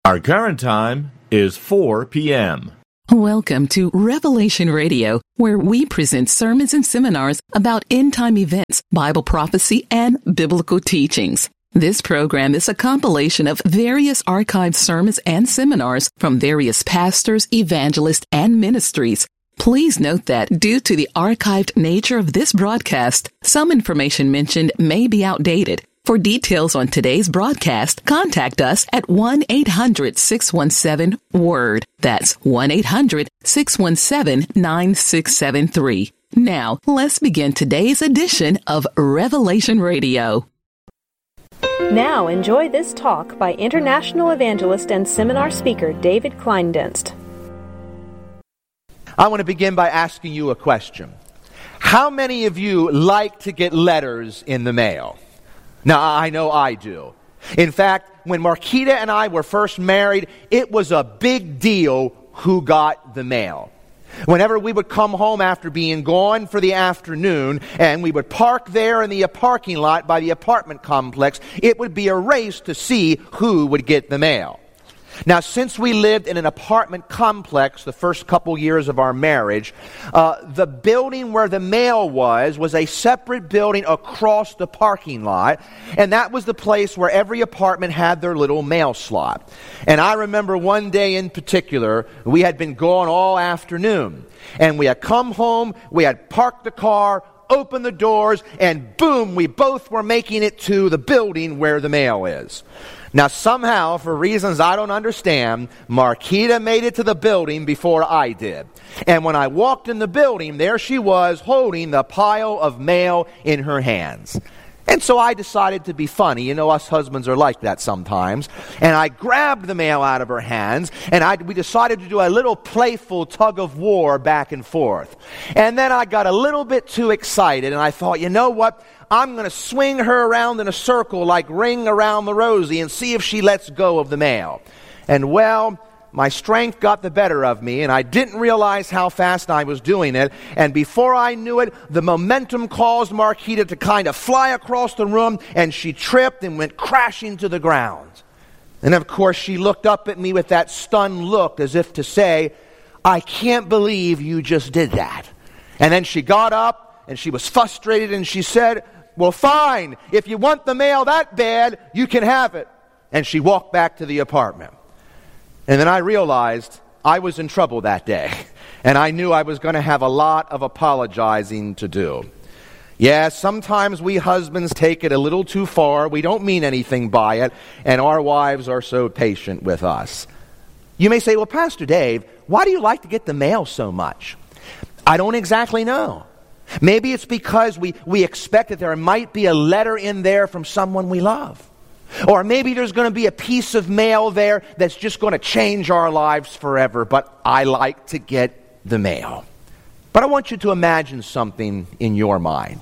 Our current time is 4 p.m. Welcome to Revelation Radio, where we present sermons and seminars about end-time events, Bible prophecy, and biblical teachings. This program is a compilation of various archived sermons and seminars from various pastors, evangelists, and ministries. Please note that due to the archived nature of this broadcast, some information mentioned may be outdated. For details on today's broadcast, contact us at 1-800-617-WORD. That's 1-800-617-9673. Now, let's begin today's edition of Revelation Radio. Now, enjoy this talk by international evangelist and seminar speaker David Kleindienst. I want to begin by asking you a question. How many of you like to get letters in the mail? Now, I know I do. In fact, when Marquita and I were first married, it was a big deal who got the mail. Whenever we would come home after being gone for the afternoon, and we would park there in the parking lot by the apartment complex, it would be a race to see who would get the mail. Now, since we lived in an apartment complex the first couple years of our marriage, the building where the mail was a separate building across the parking lot, and that was the place where every apartment had their little mail slot. And I remember one day in particular, we had been gone all afternoon, and we had come home, we had parked the car, opened the doors, and boom, we both were making it to the building where the mail is. Now, somehow, for reasons I don't understand, Marquita made it to the building before I did. And when I walked in the building, there she was holding the pile of mail in her hands. And so I decided to be funny. You know, us husbands are like that sometimes. And I grabbed the mail out of her hands, and we decided to do a little playful tug of war back and forth. And then I got a little bit too excited, and I thought, you know what? I'm going to swing her around in a circle like Ring Around the Rosie and see if she lets go of the mail. And well, my strength got the better of me, and I didn't realize how fast I was doing it. And before I knew it, the momentum caused Marquita to kind of fly across the room, and she tripped and went crashing to the ground. And of course, she looked up at me with that stunned look as if to say, I can't believe you just did that. And then she got up, and she was frustrated, and she said, well, fine. If you want the mail that bad, you can have it. And she walked back to the apartment. And then I realized I was in trouble that day. And I knew I was going to have a lot of apologizing to do. Yeah, sometimes we husbands take it a little too far. We don't mean anything by it. And our wives are so patient with us. You may say, well, Pastor Dave, why do you like to get the mail so much? I don't exactly know. Maybe it's because we expect that there might be a letter in there from someone we love. Or maybe there's going to be a piece of mail there that's just going to change our lives forever. But I like to get the mail. But I want you to imagine something in your mind.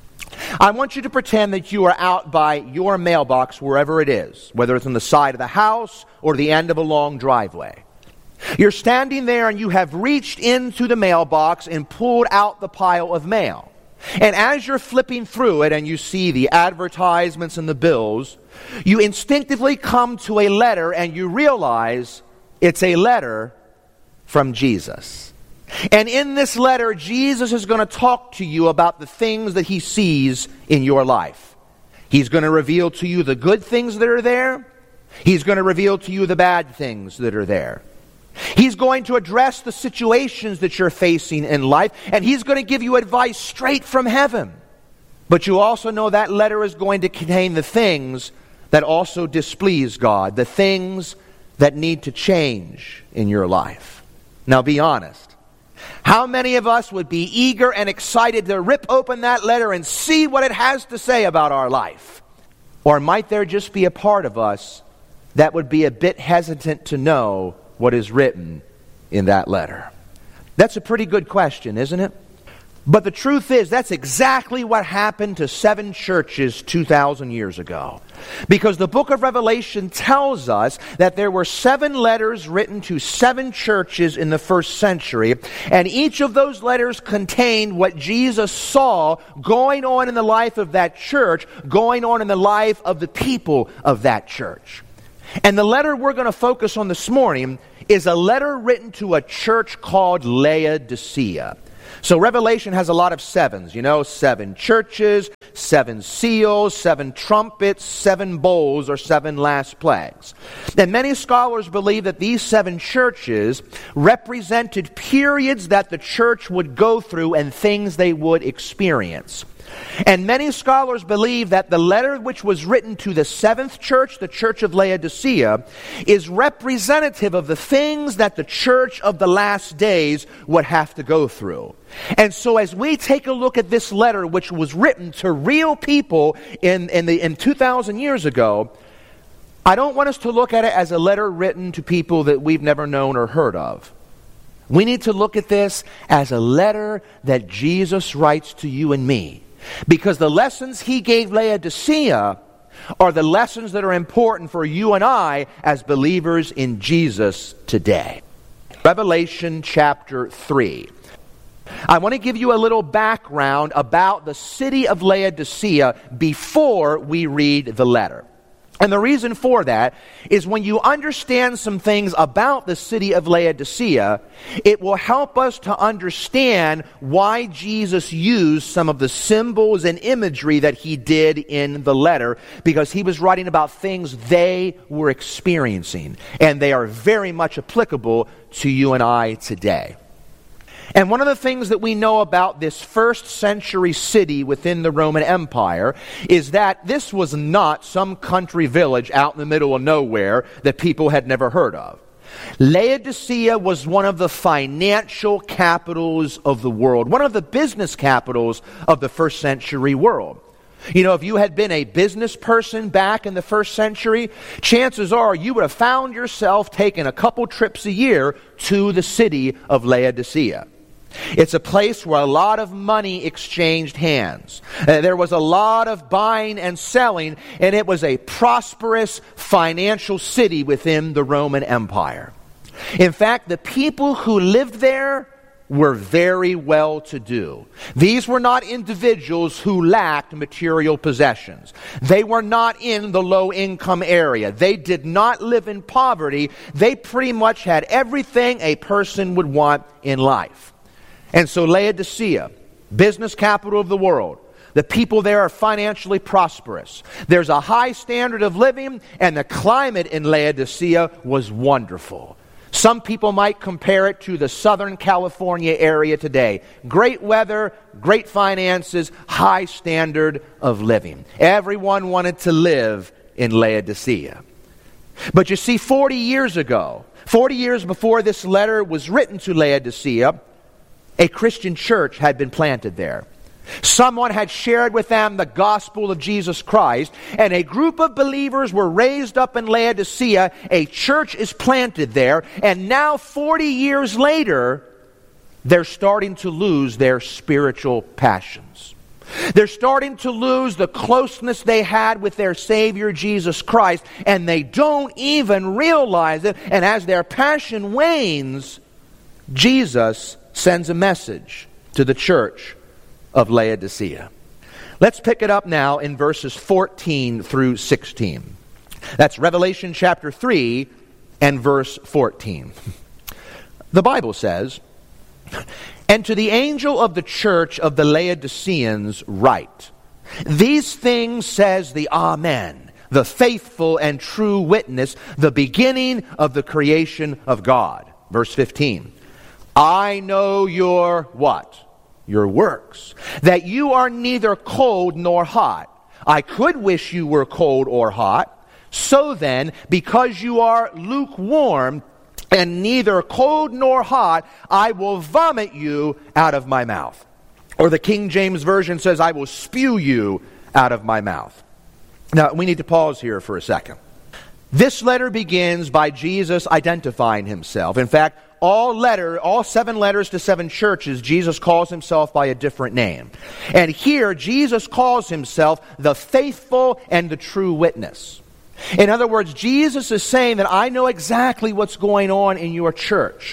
I want you to pretend that you are out by your mailbox wherever it is, whether it's on the side of the house or the end of a long driveway. You're standing there and you have reached into the mailbox and pulled out the pile of mail. And as you're flipping through it and you see the advertisements and the bills, you instinctively come to a letter and you realize it's a letter from Jesus. And in this letter, Jesus is going to talk to you about the things that he sees in your life. He's going to reveal to you the good things that are there. He's going to reveal to you the bad things that are there. He's going to address the situations that you're facing in life, and he's going to give you advice straight from heaven. But you also know that letter is going to contain the things that also displease God, the things that need to change in your life. Now be honest. How many of us would be eager and excited to rip open that letter and see what it has to say about our life? Or might there just be a part of us that would be a bit hesitant to know what is written in that letter? That's a pretty good question, isn't it? But the truth is, that's exactly what happened to 7 churches 2,000 years ago. Because the book of Revelation tells us that there were 7 letters written to 7 churches in the first century, and each of those letters contained what Jesus saw going on in the life of that church, going on in the life of the people of that church. And the letter we're going to focus on this morning is a letter written to a church called Laodicea. So Revelation has a lot of sevens, 7 churches, 7 seals, 7 trumpets, 7 bowls, or 7 last plagues. And many scholars believe that these 7 churches represented periods that the church would go through and things they would experience. And many scholars believe that the letter which was written to the 7th church, the church of Laodicea, is representative of the things that the church of the last days would have to go through. And so as we take a look at this letter, which was written to real people in 2,000 years ago, I don't want us to look at it as a letter written to people that we've never known or heard of. We need to look at this as a letter that Jesus writes to you and me. Because the lessons he gave Laodicea are the lessons that are important for you and I as believers in Jesus today. Revelation chapter 3. I want to give you a little background about the city of Laodicea before we read the letter. And the reason for that is when you understand some things about the city of Laodicea, it will help us to understand why Jesus used some of the symbols and imagery that he did in the letter, because he was writing about things they were experiencing, and they are very much applicable to you and I today. And one of the things that we know about this first century city within the Roman Empire is that this was not some country village out in the middle of nowhere that people had never heard of. Laodicea was one of the financial capitals of the world, one of the business capitals of the first century world. If you had been a business person back in the first century, chances are you would have found yourself taking a couple trips a year to the city of Laodicea. It's a place where a lot of money exchanged hands. There was a lot of buying and selling, and it was a prosperous financial city within the Roman Empire. In fact, the people who lived there were very well-to-do. These were not individuals who lacked material possessions. They were not in the low-income area. They did not live in poverty. They pretty much had everything a person would want in life. And so Laodicea, business capital of the world, the people there are financially prosperous. There's a high standard of living, and the climate in Laodicea was wonderful. Some people might compare it to the Southern California area today. Great weather, great finances, high standard of living. Everyone wanted to live in Laodicea. But you see, 40 years ago, 40 years before this letter was written to Laodicea, a Christian church had been planted there. Someone had shared with them the gospel of Jesus Christ, and a group of believers were raised up in Laodicea. A church is planted there, and now 40 years later, they're starting to lose their spiritual passions. They're starting to lose the closeness they had with their Savior Jesus Christ, and they don't even realize it. And as their passion wanes, Jesus sends a message to the church of Laodicea. Let's pick it up now in verses 14 through 16. That's Revelation chapter 3 and verse 14. The Bible says, "And to the angel of the church of the Laodiceans write, These things says the Amen, the faithful and true witness, the beginning of the creation of God." Verse 15. "I know your" what? "Your works, that you are neither cold nor hot. I could wish you were cold or hot. So then, because you are lukewarm and neither cold nor hot, I will vomit you out of my mouth." Or the King James Version says, "I will spew you out of my mouth." Now, we need to pause here for a second. This letter begins by Jesus identifying himself. In fact, all 7 letters to 7 churches, Jesus calls himself by a different name. And here, Jesus calls himself the faithful and the true witness. In other words, Jesus is saying that I know exactly what's going on in your church.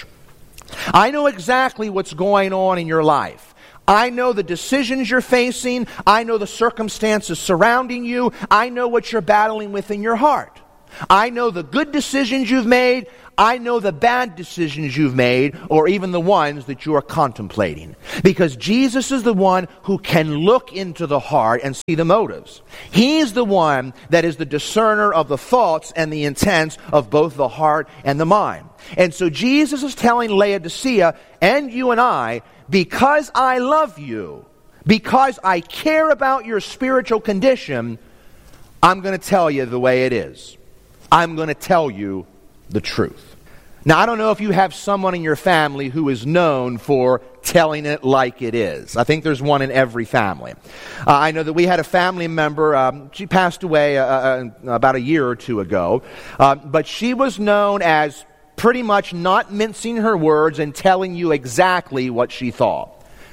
I know exactly what's going on in your life. I know the decisions you're facing. I know the circumstances surrounding you. I know what you're battling with in your heart. I know the good decisions you've made. I know the bad decisions you've made, or even the ones that you are contemplating. Because Jesus is the one who can look into the heart and see the motives. He's the one that is the discerner of the thoughts and the intents of both the heart and the mind. And so Jesus is telling Laodicea and you and I, because I love you, because I care about your spiritual condition, I'm going to tell you the way it is. I'm going to tell you the truth. Now, I don't know if you have someone in your family who is known for telling it like it is. I think there's one in every family. I know that we had a family member, she passed away about a year or two ago, but she was known as pretty much not mincing her words and telling you exactly what she thought.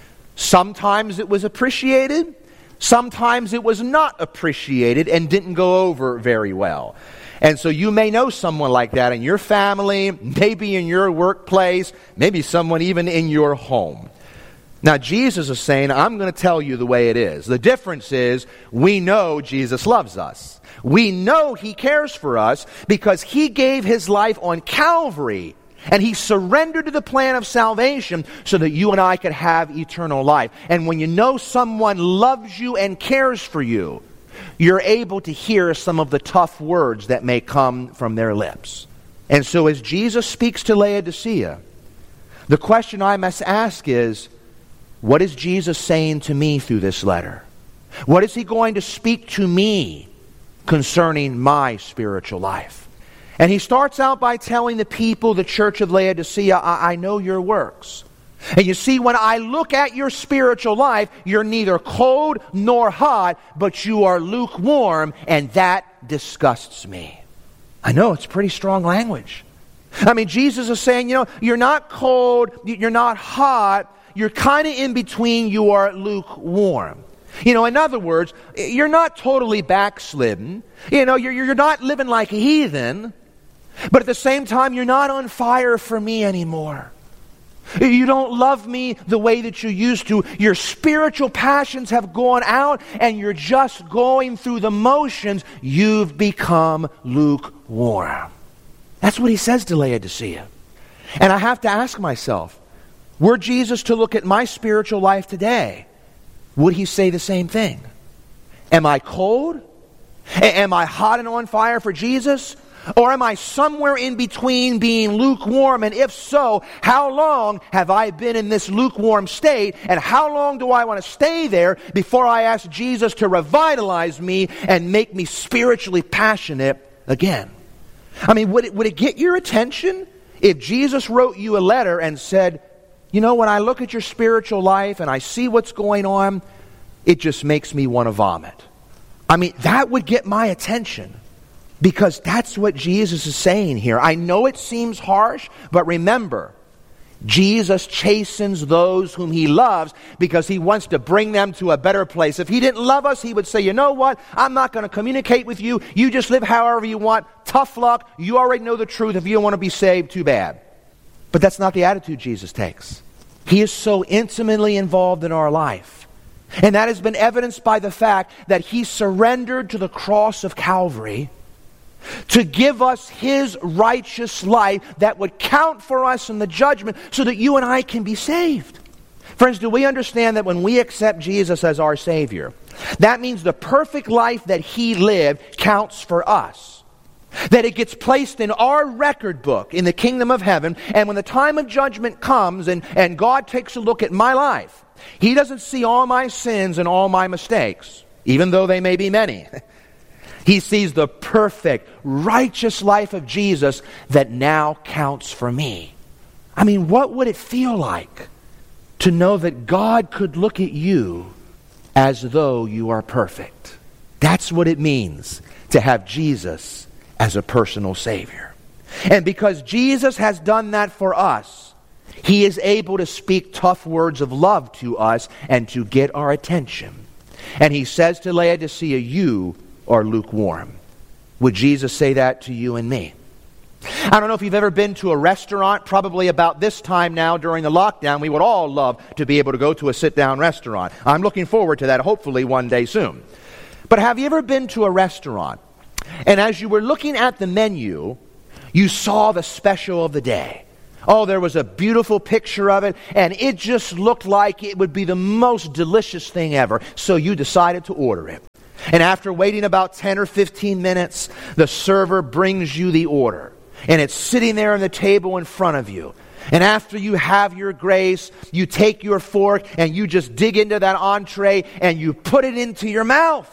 Sometimes it was appreciated, sometimes it was not appreciated and didn't go over very well. And so you may know someone like that in your family, maybe in your workplace, maybe someone even in your home. Now Jesus is saying, I'm going to tell you the way it is. The difference is, we know Jesus loves us. We know He cares for us because He gave His life on Calvary. And He surrendered to the plan of salvation so that you and I could have eternal life. And when you know someone loves you and cares for you, you're able to hear some of the tough words that may come from their lips. And so as Jesus speaks to Laodicea, the question I must ask is, what is Jesus saying to me through this letter? What is He going to speak to me concerning my spiritual life? And He starts out by telling the people, the church of Laodicea, I know your works. And you see, when I look at your spiritual life, you're neither cold nor hot, but you are lukewarm, and that disgusts me. I know, it's pretty strong language. I mean, Jesus is saying, you're not cold, you're not hot, you're kind of in between, you are lukewarm. In other words, you're not totally backslidden. You're not living like a heathen, but at the same time, you're not on fire for me anymore. You don't love me the way that you used to. Your spiritual passions have gone out and you're just going through the motions. You've become lukewarm. That's what He says to Laodicea. And I have to ask myself, were Jesus to look at my spiritual life today, would He say the same thing? Am I cold? Am I hot and on fire for Jesus? Or am I somewhere in between being lukewarm? And if so, how long have I been in this lukewarm state? And how long do I want to stay there before I ask Jesus to revitalize me and make me spiritually passionate again? I mean, would it get your attention if Jesus wrote you a letter and said, when I look at your spiritual life and I see what's going on, it just makes me want to vomit? I mean, that would get my attention. Because that's what Jesus is saying here. I know it seems harsh, but remember, Jesus chastens those whom He loves because He wants to bring them to a better place. If He didn't love us, He would say, you know what? I'm not going to communicate with you. You just live however you want. Tough luck. You already know the truth. If you don't want to be saved, too bad. But that's not the attitude Jesus takes. He is so intimately involved in our life. And that has been evidenced by the fact that He surrendered to the cross of Calvary to give us His righteous life that would count for us in the judgment so that you and I can be saved. Friends, do we understand that when we accept Jesus as our Savior, that means the perfect life that He lived counts for us? That it gets placed in our record book in the kingdom of heaven, and when the time of judgment comes and God takes a look at my life, He doesn't see all my sins and all my mistakes, even though they may be many. He sees the perfect, righteous life of Jesus that now counts for me. I mean, what would it feel like to know that God could look at you as though you are perfect? That's what it means to have Jesus as a personal Savior. And because Jesus has done that for us, He is able to speak tough words of love to us and to get our attention. And He says to Laodicea, you are lukewarm. Would Jesus say that to you and me? I don't know if you've ever been to a restaurant. Probably about this time now during the lockdown, we would all love to be able to go to a sit-down restaurant. I'm looking forward to that hopefully one day soon. But have you ever been to a restaurant And as you were looking at the menu, you saw the special of the day. Oh, there was a beautiful picture of it, and it just looked like it would be the most delicious thing ever. So you decided to order it. And after waiting about 10 or 15 minutes, the server brings you the order. And it's sitting there on the table in front of you. And after you have your grace, you take your fork and you just dig into that entree and you put it into your mouth.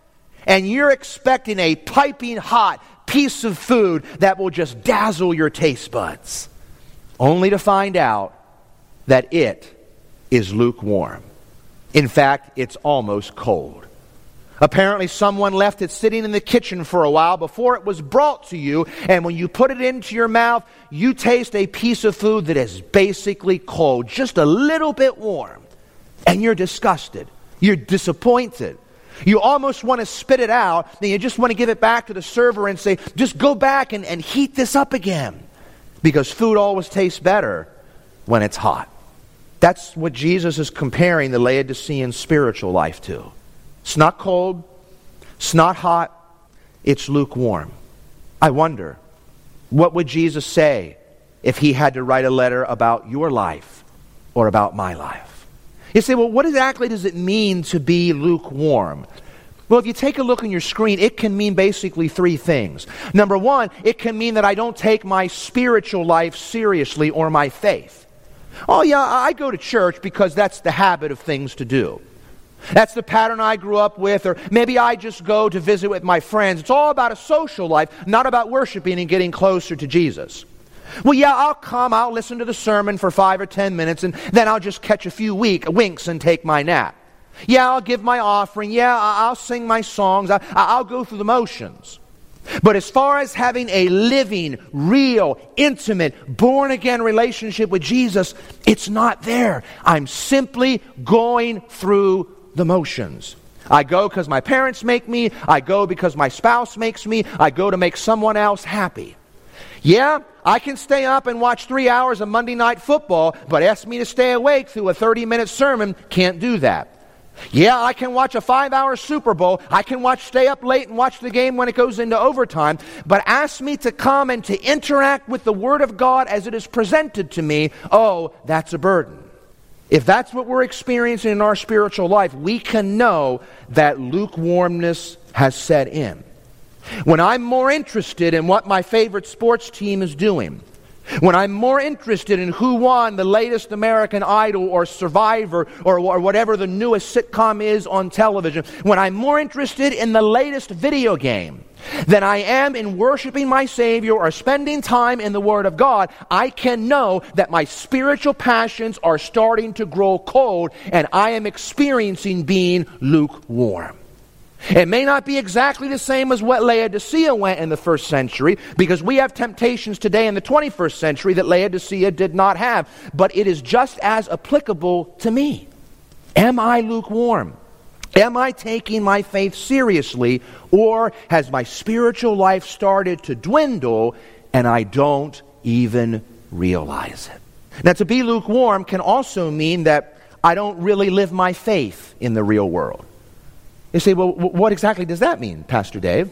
And you're expecting a piping hot piece of food that will just dazzle your taste buds. Only to find out that it is lukewarm. In fact, it's almost cold. Apparently someone left it sitting in the kitchen for a while before it was brought to you, and when you put it into your mouth, you taste a piece of food that is basically cold, just a little bit warm. And you're disgusted. You're disappointed. You almost want to spit it out, and you just want to give it back to the server and say, just go back and heat this up again. Because food always tastes better when it's hot. That's what Jesus is comparing the Laodicean spiritual life to. It's not cold. It's not hot. It's lukewarm. I wonder, what would Jesus say if he had to write a letter about your life or about my life? You say, well, what exactly does it mean to be lukewarm? Well, if you take a look on your screen, it can mean basically three things. Number one, it can mean that I don't take my spiritual life seriously or my faith. Oh yeah, I go to church because that's the habit of things to do. That's the pattern I grew up with, or maybe I just go to visit with my friends. It's all about a social life, not about worshiping and getting closer to Jesus. Well, yeah, I'll listen to the sermon for 5 or 10 minutes, and then I'll just catch a few winks and take my nap. Yeah, I'll give my offering. Yeah, I'll sing my songs. I'll go through the motions. But as far as having a living, real, intimate, born-again relationship with Jesus, it's not there. I'm simply going through the motions. I go because my parents make me. I go because my spouse makes me. I go to make someone else happy. Yeah, I can stay up and watch 3 hours of Monday Night Football, but ask me to stay awake through a 30-minute sermon, can't do that. Yeah, I can watch a 5-hour Super Bowl. I can stay up late and watch the game when it goes into overtime. But ask me to come and to interact with the Word of God as it is presented to me, oh, that's a burden. If that's what we're experiencing in our spiritual life, we can know that lukewarmness has set in. When I'm more interested in what my favorite sports team is doing, when I'm more interested in who won the latest American Idol or Survivor or whatever the newest sitcom is on television, when I'm more interested in the latest video game than I am in worshiping my Savior or spending time in the Word of God, I can know that my spiritual passions are starting to grow cold and I am experiencing being lukewarm. It may not be exactly the same as what Laodicea went in the first century, because we have temptations today in the 21st century that Laodicea did not have, but it is just as applicable to me. Am I lukewarm? Am I taking my faith seriously, or has my spiritual life started to dwindle and I don't even realize it? Now, to be lukewarm can also mean that I don't really live my faith in the real world. You say, well, what exactly does that mean, Pastor Dave?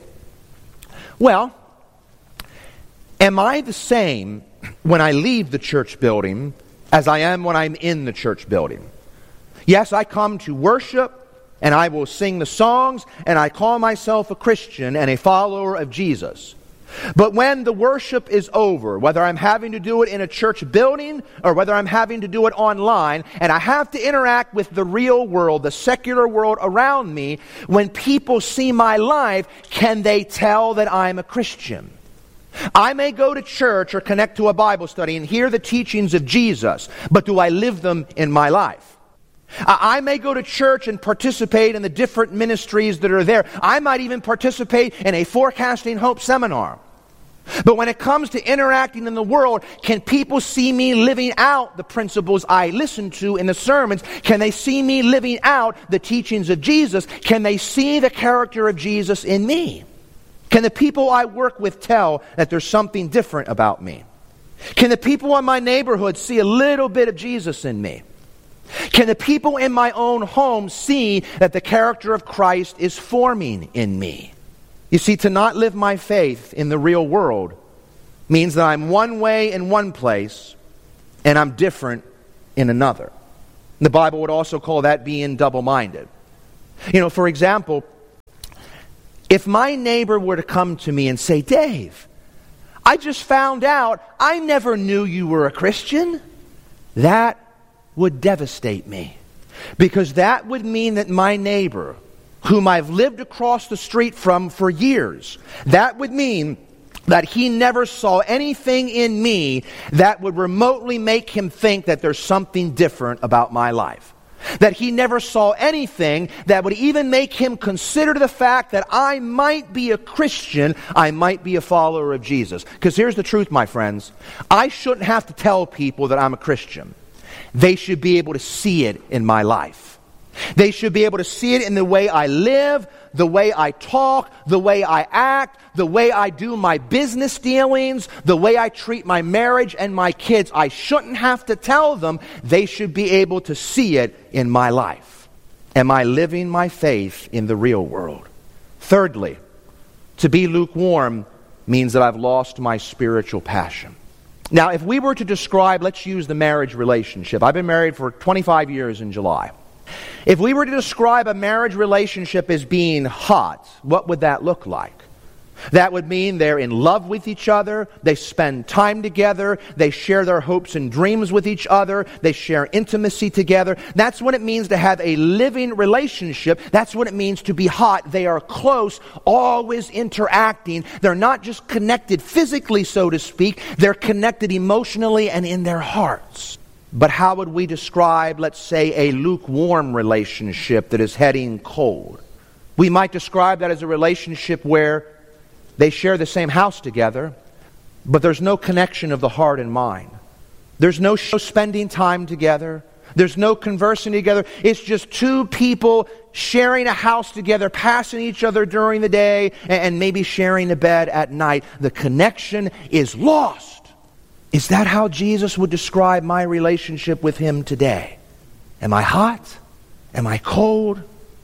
Well, am I the same when I leave the church building as I am when I'm in the church building? Yes, I come to worship, and I will sing the songs, and I call myself a Christian and a follower of Jesus. But when the worship is over, whether I'm having to do it in a church building or whether I'm having to do it online, and I have to interact with the real world, the secular world around me, when people see my life, can they tell that I'm a Christian? I may go to church or connect to a Bible study and hear the teachings of Jesus, but do I live them in my life? I may go to church and participate in the different ministries that are there. I might even participate in a Forecasting Hope seminar. But when it comes to interacting in the world, can people see me living out the principles I listen to in the sermons? Can they see me living out the teachings of Jesus? Can they see the character of Jesus in me? Can the people I work with tell that there's something different about me? Can the people in my neighborhood see a little bit of Jesus in me? Can the people in my own home see that the character of Christ is forming in me? You see, to not live my faith in the real world means that I'm one way in one place and I'm different in another. The Bible would also call that being double-minded. For example, if my neighbor were to come to me and say, Dave, I just found out I never knew you were a Christian, that would devastate me. Because that would mean that my neighbor, whom I've lived across the street from for years, that would mean that he never saw anything in me that would remotely make him think that there's something different about my life. That he never saw anything that would even make him consider the fact that I might be a Christian, I might be a follower of Jesus. Because here's the truth, my friends. I shouldn't have to tell people that I'm a Christian. They should be able to see it in my life. They should be able to see it in the way I live, the way I talk, the way I act, the way I do my business dealings, the way I treat my marriage and my kids. I shouldn't have to tell them. They should be able to see it in my life. Am I living my faith in the real world? Thirdly, to be lukewarm means that I've lost my spiritual passion. Now, if we were to describe, let's use the marriage relationship. I've been married for 25 years in July. If we were to describe a marriage relationship as being hot, what would that look like? That would mean they're in love with each other, they spend time together, they share their hopes and dreams with each other, they share intimacy together. That's what it means to have a living relationship. That's what it means to be hot. They are close, always interacting. They're not just connected physically, so to speak, they're connected emotionally and in their hearts. But how would we describe, let's say, a lukewarm relationship that is heading cold? We might describe that as a relationship where they share the same house together, but there's no connection of the heart and mind. There's no spending time together. There's no conversing together. It's just two people sharing a house together, passing each other during the day, and maybe sharing a bed at night. The connection is lost. Is that how Jesus would describe my relationship with Him today? Am I hot? Am I cold?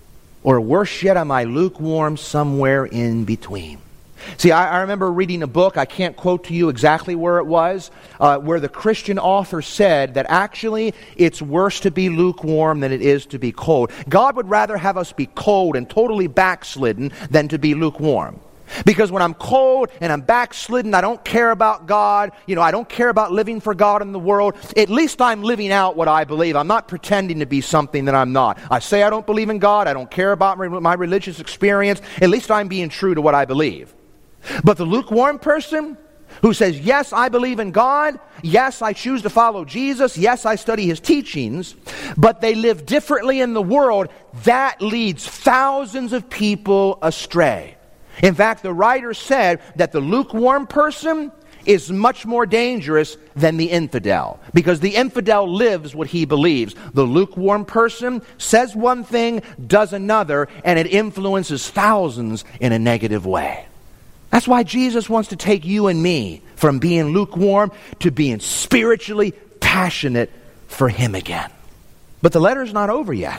Or worse yet, am I lukewarm, somewhere in between? See, I remember reading a book, I can't quote to you exactly where it was, where the Christian author said that actually it's worse to be lukewarm than it is to be cold. God would rather have us be cold and totally backslidden than to be lukewarm. Because when I'm cold and I'm backslidden, I don't care about God, I don't care about living for God in the world, at least I'm living out what I believe. I'm not pretending to be something that I'm not. I say I don't believe in God, I don't care about my religious experience, at least I'm being true to what I believe. But the lukewarm person who says, yes, I believe in God, yes, I choose to follow Jesus, yes, I study His teachings, but they live differently in the world, that leads thousands of people astray. In fact, the writer said that the lukewarm person is much more dangerous than the infidel, because the infidel lives what he believes. The lukewarm person says one thing, does another, and it influences thousands in a negative way. That's why Jesus wants to take you and me from being lukewarm to being spiritually passionate for Him again. But the letter's not over yet,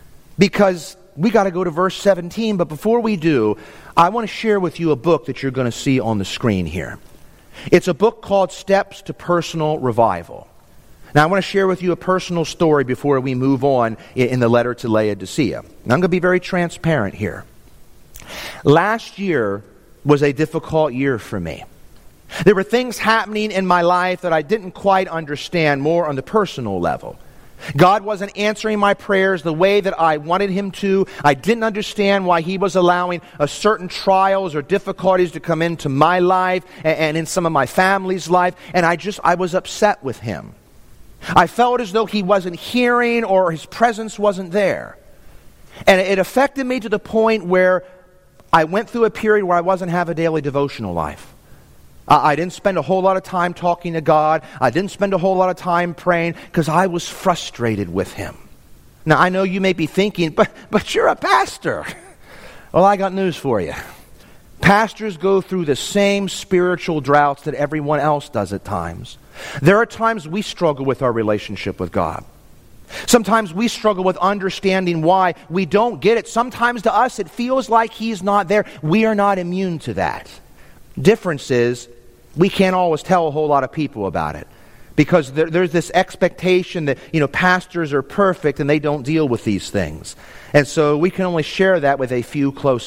because we got to go to verse 17, but before we do, I want to share with you a book that you're going to see on the screen here. It's a book called Steps to Personal Revival. Now, I want to share with you a personal story before we move on in the letter to Laodicea. And I'm going to be very transparent here. Last year was a difficult year for me. There were things happening in my life that I didn't quite understand, more on the personal level. God wasn't answering my prayers the way that I wanted Him to. I didn't understand why He was allowing certain trials or difficulties to come into my life and in some of my family's life. And I was upset with Him. I felt as though He wasn't hearing or His presence wasn't there. And it affected me to the point where I went through a period where I wasn't having a daily devotional life. I didn't spend a whole lot of time talking to God. I didn't spend a whole lot of time praying because I was frustrated with Him. Now, I know you may be thinking, but you're a pastor. Well, I got news for you. Pastors go through the same spiritual droughts that everyone else does at times. There are times we struggle with our relationship with God. Sometimes we struggle with understanding why we don't get it. Sometimes to us it feels like He's not there. We are not immune to that. Difference is, we can't always tell a whole lot of people about it. Because there's this expectation that, pastors are perfect and they don't deal with these things. And so we can only share that with a few close